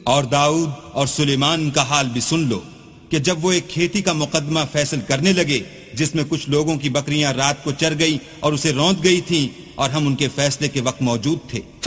और दाऊद और सुलेमान का हाल भी सुन लो कि जब वो एक खेती का मुकदमा फैसल करने लगे जिसमें कुछ लोगों की बकरियां रात को चर गई और उसे रौंद गई थीं और हम उनके फैसले के वक्त मौजूद थे।